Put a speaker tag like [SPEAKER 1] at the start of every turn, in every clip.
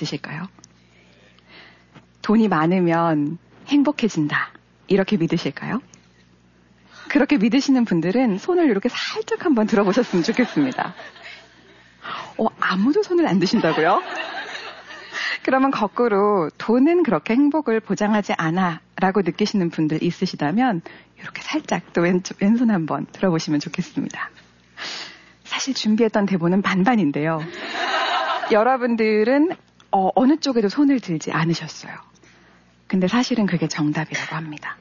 [SPEAKER 1] 있으실까요? 돈이 많으면 행복해진다. 이렇게 믿으실까요? 그렇게 믿으시는 분들은 손을 이렇게 살짝 한번 들어보셨으면 좋겠습니다. 아무도 손을 안 드신다고요? 그러면 거꾸로 돈은 그렇게 행복을 보장하지 않아 라고 느끼시는 분들 있으시다면 이렇게 살짝 또 왼손 한번 들어보시면 좋겠습니다. 사실 준비했던 대본은 반반인데요. 여러분들은 어느 쪽에도 손을 들지 않으셨어요. 근데 사실은 그게 정답이라고 합니다.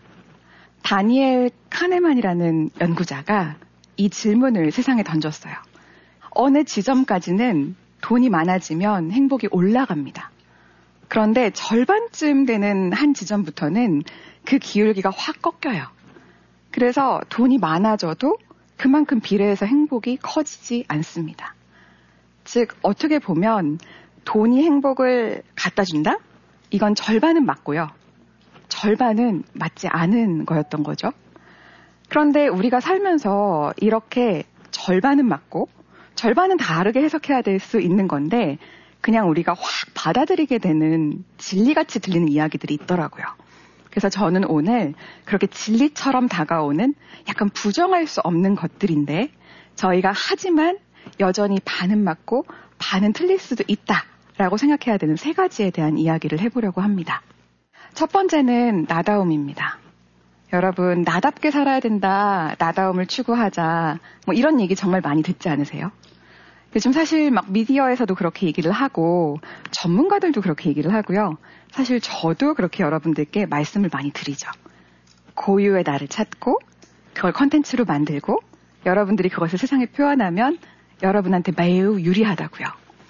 [SPEAKER 1] 다니엘 카네만이라는 연구자가 이 질문을 세상에 던졌어요. 어느 지점까지는 돈이 많아지면 행복이 올라갑니다. 그런데 절반쯤 되는 한 지점부터는 그 기울기가 확 꺾여요. 그래서 돈이 많아져도 그만큼 비례해서 행복이 커지지 않습니다. 즉 어떻게 보면 돈이 행복을 갖다 준다? 이건 절반은 맞고요. 절반은 맞지 않은 거였던 거죠. 그런데 우리가 살면서 이렇게 절반은 맞고 절반은 다르게 해석해야 될 수 있는 건데 그냥 우리가 확 받아들이게 되는 진리같이 들리는 이야기들이 있더라고요. 그래서 저는 오늘 그렇게 진리처럼 다가오는 약간 부정할 수 없는 것들인데 저희가 하지만 여전히 반은 맞고 반은 틀릴 수도 있다라고 생각해야 되는 세 가지에 대한 이야기를 해보려고 합니다. 첫 번째는 나다움입니다. 여러분, 나답게 살아야 된다, 나다움을 추구하자, 이런 얘기 정말 많이 듣지 않으세요? 요즘 사실 막 미디어에서도 그렇게 얘기를 하고 전문가들도 그렇게 얘기를 하고요. 사실 저도 그렇게 여러분들께 말씀을 많이 드리죠. 고유의 나를 찾고 그걸 컨텐츠로 만들고 여러분들이 그것을 세상에 표현하면 여러분한테 매우 유리하다고요.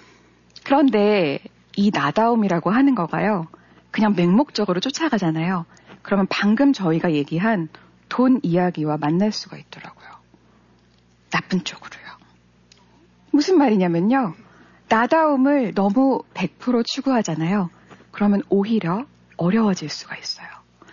[SPEAKER 1] 그런데 이 나다움이라고 하는 거가요. 그냥 맹목적으로 쫓아가잖아요. 그러면 방금 저희가 얘기한 돈 이야기와 만날 수가 있더라고요. 나쁜 쪽으로요. 무슨 말이냐면요. 나다움을 너무 100% 추구하잖아요. 그러면 오히려 어려워질 수가 있어요.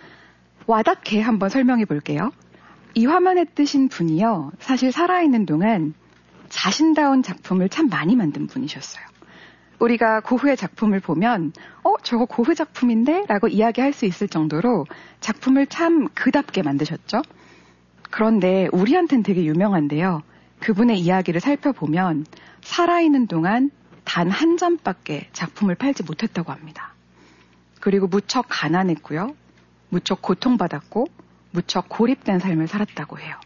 [SPEAKER 1] 와닿게 한번 설명해 볼게요. 이 화면에 뜨신 분이요. 사실 살아있는 동안 자신다운 작품을 참 많이 만든 분이셨어요. 우리가 고흐의 작품을 보면 저거 고흐 작품인데? 라고 이야기할 수 있을 정도로 작품을 참 그답게 만드셨죠. 그런데 우리한테는 되게 유명한데요. 그분의 이야기를 살펴보면 살아있는 동안 단 한 점밖에 작품을 팔지 못했다고 합니다. 그리고 무척 가난했고요. 무척 고통받았고 무척 고립된 삶을 살았다고 해요.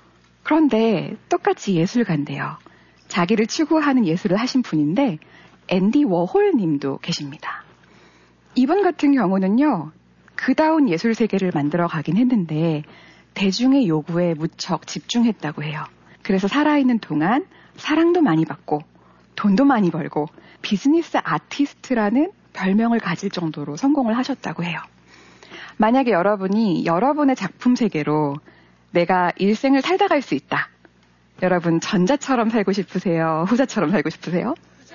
[SPEAKER 1] 그런데 똑같이 예술가인데요. 자기를 추구하는 예술을 하신 분인데 앤디 워홀 님도 계십니다. 이분 같은 경우는요. 그다운 예술 세계를 만들어 가긴 했는데 대중의 요구에 무척 집중했다고 해요. 그래서 살아있는 동안 사랑도 많이 받고 돈도 많이 벌고 비즈니스 아티스트라는 별명을 가질 정도로 성공을 하셨다고 해요. 만약에 여러분이 여러분의 작품 세계로 내가 일생을 살다 갈 수 있다. 여러분 전자처럼 살고 싶으세요? 후자처럼 살고 싶으세요?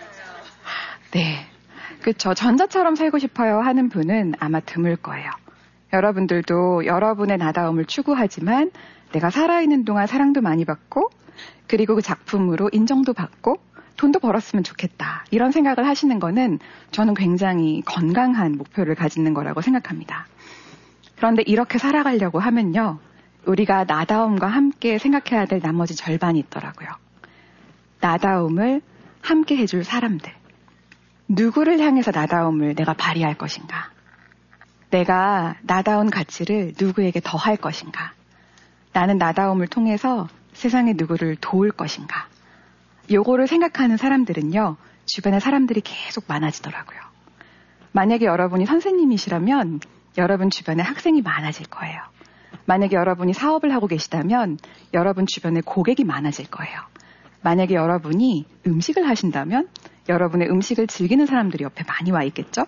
[SPEAKER 1] 네, 그렇죠. 전자처럼 살고 싶어요 하는 분은 아마 드물 거예요. 여러분들도 여러분의 나다움을 추구하지만 내가 살아있는 동안 사랑도 많이 받고 그리고 그 작품으로 인정도 받고 돈도 벌었으면 좋겠다. 이런 생각을 하시는 거는 저는 굉장히 건강한 목표를 가지는 거라고 생각합니다. 그런데 이렇게 살아가려고 하면요. 우리가 나다움과 함께 생각해야 될 나머지 절반이 있더라고요. 나다움을 함께 해줄 사람들. 누구를 향해서 나다움을 내가 발휘할 것인가? 내가 나다운 가치를 누구에게 더할 것인가? 나는 나다움을 통해서 세상에 누구를 도울 것인가? 요거를 생각하는 사람들은요, 주변에 사람들이 계속 많아지더라고요. 만약에 여러분이 선생님이시라면 여러분 주변에 학생이 많아질 거예요. 만약에 여러분이 사업을 하고 계시다면 여러분 주변에 고객이 많아질 거예요. 만약에 여러분이 음식을 하신다면 여러분의 음식을 즐기는 사람들이 옆에 많이 와 있겠죠?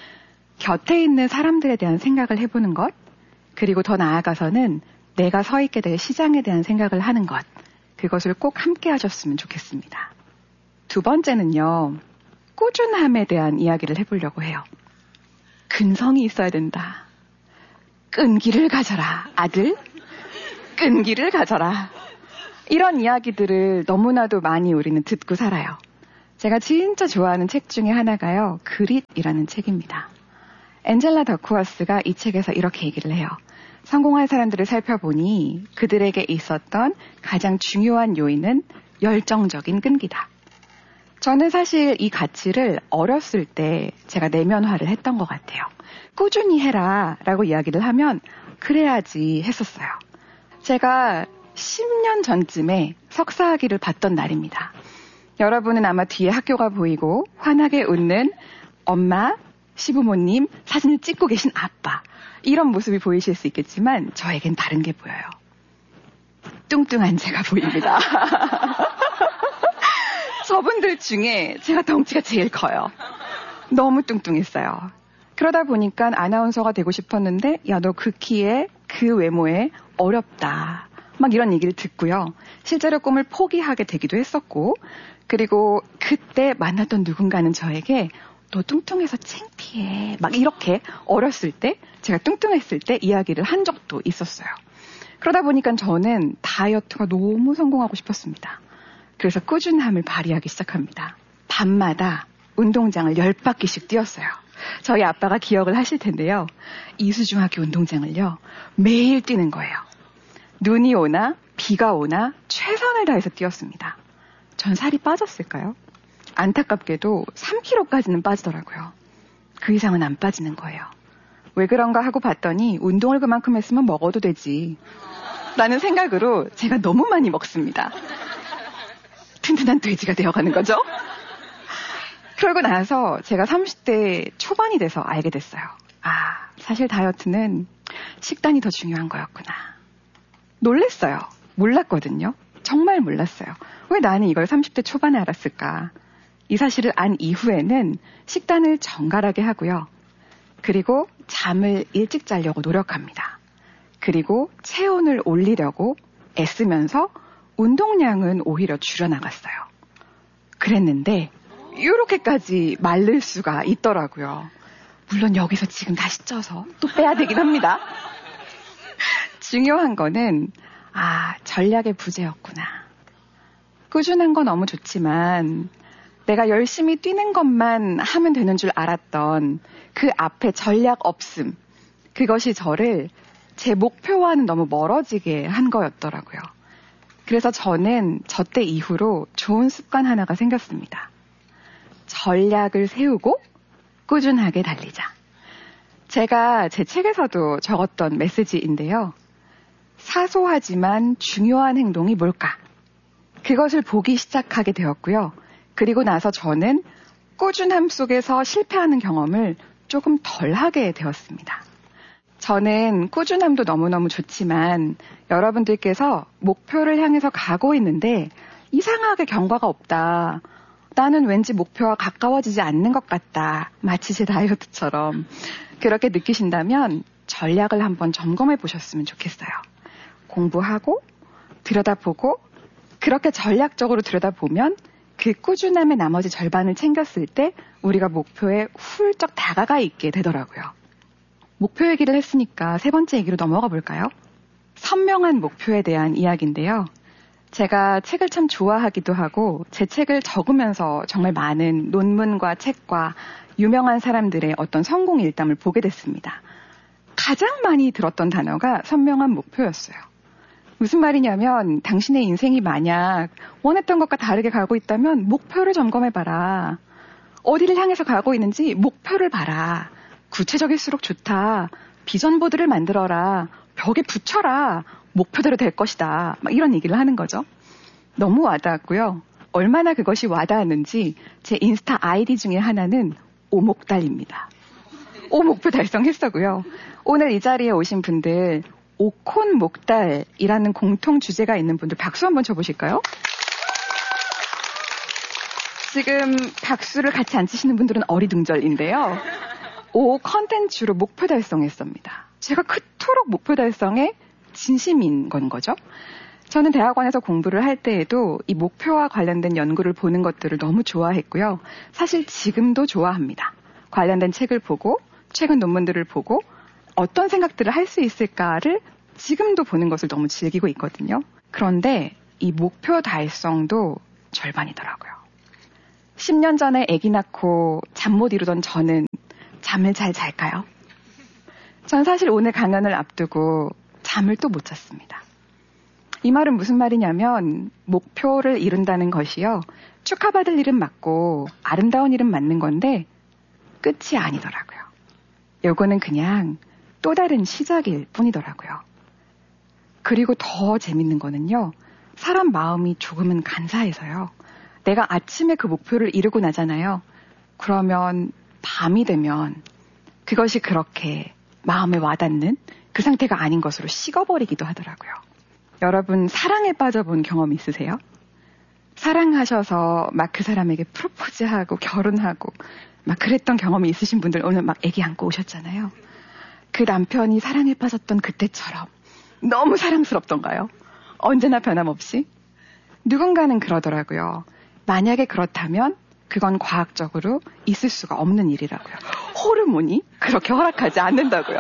[SPEAKER 1] 곁에 있는 사람들에 대한 생각을 해보는 것, 그리고 더 나아가서는 내가 서 있게 될 시장에 대한 생각을 하는 것, 그것을 꼭 함께 하셨으면 좋겠습니다. 두 번째는요, 꾸준함에 대한 이야기를 해보려고 해요. 근성이 있어야 된다. 끈기를 가져라, 아들. 끈기를 가져라. 이런 이야기들을 너무나도 많이 우리는 듣고 살아요. 제가 진짜 좋아하는 책 중에 하나가요. 그릿이라는 책입니다. 앤젤라 더크워스가 이 책에서 이렇게 얘기를 해요. 성공한 사람들을 살펴보니 그들에게 있었던 가장 중요한 요인은 열정적인 끈기다. 저는 사실 이 가치를 어렸을 때 제가 내면화를 했던 것 같아요. 꾸준히 해라 라고 이야기를 하면 그래야지 했었어요. 제가 10년 전쯤에 석사학위를 받던 날입니다. 여러분은 아마 뒤에 학교가 보이고 환하게 웃는 엄마, 시부모님, 사진을 찍고 계신 아빠 이런 모습이 보이실 수 있겠지만 저에겐 다른 게 보여요. 뚱뚱한 제가 보입니다. 저분들 중에 제가 덩치가 제일 커요. 너무 뚱뚱했어요. 그러다 보니까 아나운서가 되고 싶었는데 야, 너 그 키에 그 외모에 어렵다. 막 이런 얘기를 듣고요. 실제로 꿈을 포기하게 되기도 했었고 그리고 그때 만났던 누군가는 저에게 너 뚱뚱해서 창피해. 막 이렇게 어렸을 때 제가 뚱뚱했을 때 이야기를 한 적도 있었어요. 그러다 보니까 저는 다이어트가 너무 성공하고 싶었습니다. 그래서 꾸준함을 발휘하기 시작합니다. 밤마다 운동장을 10바퀴씩 뛰었어요. 저희 아빠가 기억을 하실 텐데요. 이수중학교 운동장을요. 매일 뛰는 거예요. 눈이 오나 비가 오나 최선을 다해서 뛰었습니다. 전 살이 빠졌을까요? 안타깝게도 3kg까지는 빠지더라고요. 그 이상은 안 빠지는 거예요. 왜 그런가 하고 봤더니 운동을 그만큼 했으면 먹어도 되지 라는 생각으로 제가 너무 많이 먹습니다. 튼튼한 돼지가 되어가는 거죠. 그러고 나서 제가 30대 초반이 돼서 알게 됐어요. 아, 사실 다이어트는 식단이 더 중요한 거였구나. 놀랬어요. 몰랐거든요. 정말 몰랐어요. 왜 나는 이걸 30대 초반에 알았을까? 이 사실을 안 이후에는 식단을 정갈하게 하고요. 그리고 잠을 일찍 자려고 노력합니다. 그리고 체온을 올리려고 애쓰면서 운동량은 오히려 줄여나갔어요. 그랬는데 이렇게까지 마를 수가 있더라고요. 물론 여기서 지금 다시 쪄서 또 빼야 되긴 합니다. 중요한 거는 전략의 부재였구나. 꾸준한 건 너무 좋지만 내가 열심히 뛰는 것만 하면 되는 줄 알았던 그 앞에 전략 없음, 그것이 저를 제 목표와는 너무 멀어지게 한 거였더라고요. 그래서 저는 저 때 이후로 좋은 습관 하나가 생겼습니다. 전략을 세우고 꾸준하게 달리자. 제가 제 책에서도 적었던 메시지인데요. 사소하지만 중요한 행동이 뭘까? 그것을 보기 시작하게 되었고요. 그리고 나서 저는 꾸준함 속에서 실패하는 경험을 조금 덜 하게 되었습니다. 저는 꾸준함도 너무너무 좋지만 여러분들께서 목표를 향해서 가고 있는데 이상하게 경과가 없다. 나는 왠지 목표와 가까워지지 않는 것 같다. 마치 제 다이어트처럼. 그렇게 느끼신다면 전략을 한번 점검해 보셨으면 좋겠어요. 공부하고 들여다보고 그렇게 전략적으로 들여다보면 그 꾸준함의 나머지 절반을 챙겼을 때 우리가 목표에 훌쩍 다가가 있게 되더라고요. 목표 얘기를 했으니까 세 번째 얘기로 넘어가 볼까요? 선명한 목표에 대한 이야기인데요. 제가 책을 참 좋아하기도 하고 제 책을 적으면서 정말 많은 논문과 책과 유명한 사람들의 어떤 성공 일담을 보게 됐습니다. 가장 많이 들었던 단어가 선명한 목표였어요. 무슨 말이냐면 당신의 인생이 만약 원했던 것과 다르게 가고 있다면 목표를 점검해봐라. 어디를 향해서 가고 있는지 목표를 봐라. 구체적일수록 좋다. 비전보드를 만들어라. 벽에 붙여라. 목표대로 될 것이다. 막 이런 얘기를 하는 거죠. 너무 와닿았고요. 얼마나 그것이 와닿았는지 제 인스타 아이디 중에 하나는 오목달입니다. 오목표 달성했어고요. 오늘 이 자리에 오신 분들 오콘목달이라는 공통 주제가 있는 분들 박수 한번 쳐보실까요? 지금 박수를 같이 안 치시는 분들은 어리둥절인데요. 오 컨텐츠로 목표 달성했습니다. 제가 그토록 목표 달성에 진심인 건 거죠. 저는 대학원에서 공부를 할 때에도 이 목표와 관련된 연구를 보는 것들을 너무 좋아했고요. 사실 지금도 좋아합니다. 관련된 책을 보고 최근 논문들을 보고 어떤 생각들을 할 수 있을까를 지금도 보는 것을 너무 즐기고 있거든요. 그런데 이 목표 달성도 절반이더라고요. 10년 전에 아기 낳고 잠 못 이루던 저는 잠을 잘 잘까요? 전 사실 오늘 강연을 앞두고 잠을 또 못 잤습니다. 이 말은 무슨 말이냐면 목표를 이룬다는 것이요. 축하받을 일은 맞고 아름다운 일은 맞는 건데 끝이 아니더라고요. 요거는 그냥 또 다른 시작일 뿐이더라고요. 그리고 더 재밌는 거는요. 사람 마음이 조금은 간사해서요. 내가 아침에 그 목표를 이루고 나잖아요. 그러면 밤이 되면 그것이 그렇게 마음에 와닿는 그 상태가 아닌 것으로 식어버리기도 하더라고요. 여러분 사랑에 빠져본 경험 있으세요? 사랑하셔서 막 그 사람에게 프로포즈하고 결혼하고 막 그랬던 경험이 있으신 분들 오늘 막 애기 안고 오셨잖아요. 그 남편이 사랑에 빠졌던 그때처럼 너무 사랑스럽던가요? 언제나 변함없이? 누군가는 그러더라고요. 만약에 그렇다면 그건 과학적으로 있을 수가 없는 일이라고요. 호르몬이 그렇게 허락하지 않는다고요.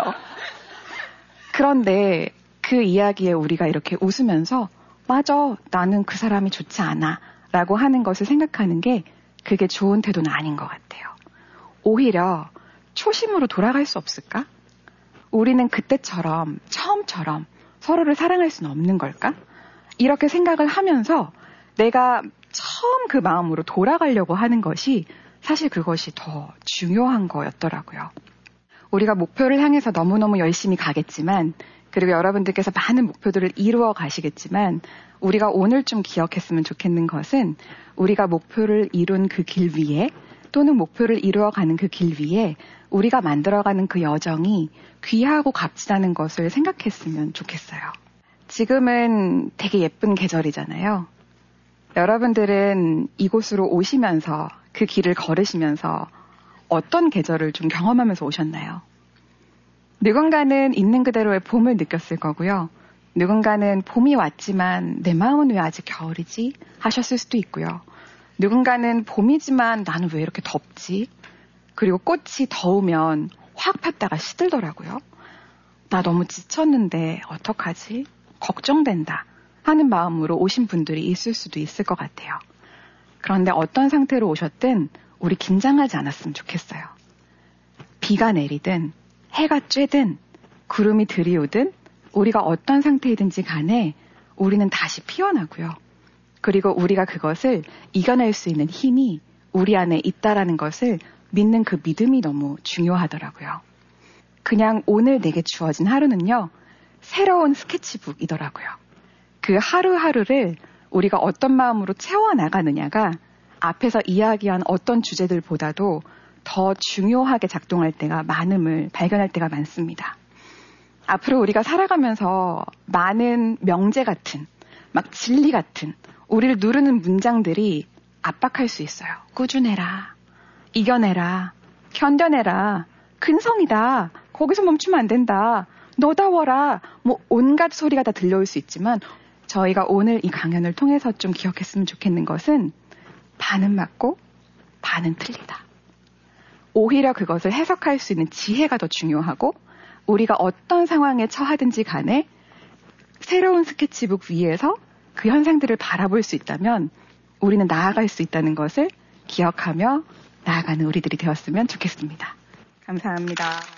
[SPEAKER 1] 그런데 그 이야기에 우리가 이렇게 웃으면서 맞아, 나는 그 사람이 좋지 않아 라고 하는 것을 생각하는 게 그게 좋은 태도는 아닌 것 같아요. 오히려 초심으로 돌아갈 수 없을까? 우리는 그때처럼 처음처럼 서로를 사랑할 수는 없는 걸까? 이렇게 생각을 하면서 내가 처음 그 마음으로 돌아가려고 하는 것이 사실 그것이 더 중요한 거였더라고요. 우리가 목표를 향해서 너무너무 열심히 가겠지만 그리고 여러분들께서 많은 목표들을 이루어 가시겠지만 우리가 오늘 좀 기억했으면 좋겠는 것은 우리가 목표를 이룬 그 길 위에 또는 목표를 이루어가는 그 길 위에 우리가 만들어가는 그 여정이 귀하고 값지다는 것을 생각했으면 좋겠어요. 지금은 되게 예쁜 계절이잖아요. 여러분들은 이곳으로 오시면서 그 길을 걸으시면서 어떤 계절을 좀 경험하면서 오셨나요? 누군가는 있는 그대로의 봄을 느꼈을 거고요. 누군가는 봄이 왔지만 내 마음은 왜 아직 겨울이지? 하셨을 수도 있고요. 누군가는 봄이지만 나는 왜 이렇게 덥지? 그리고 꽃이 더우면 확 폈다가 시들더라고요. 나 너무 지쳤는데 어떡하지? 걱정된다 하는 마음으로 오신 분들이 있을 수도 있을 것 같아요. 그런데 어떤 상태로 오셨든 우리 긴장하지 않았으면 좋겠어요. 비가 내리든 해가 쬐든 구름이 들이오든 우리가 어떤 상태이든지 간에 우리는 다시 피어나고요. 그리고 우리가 그것을 이겨낼 수 있는 힘이 우리 안에 있다라는 것을 믿는 그 믿음이 너무 중요하더라고요. 그냥 오늘 내게 주어진 하루는요. 새로운 스케치북이더라고요. 그 하루하루를 우리가 어떤 마음으로 채워나가느냐가 앞에서 이야기한 어떤 주제들보다도 더 중요하게 작동할 때가 많음을 발견할 때가 많습니다. 앞으로 우리가 살아가면서 많은 명제 같은, 막 진리 같은, 우리를 누르는 문장들이 압박할 수 있어요. 꾸준해라, 이겨내라, 견뎌내라, 근성이다, 거기서 멈추면 안 된다, 너다워라, 뭐 온갖 소리가 다 들려올 수 있지만 저희가 오늘 이 강연을 통해서 좀 기억했으면 좋겠는 것은 반은 맞고 반은 틀리다. 오히려 그것을 해석할 수 있는 지혜가 더 중요하고 우리가 어떤 상황에 처하든지 간에 새로운 스케치북 위에서 그 현상들을 바라볼 수 있다면 우리는 나아갈 수 있다는 것을 기억하며 나아가는 우리들이 되었으면 좋겠습니다. 감사합니다.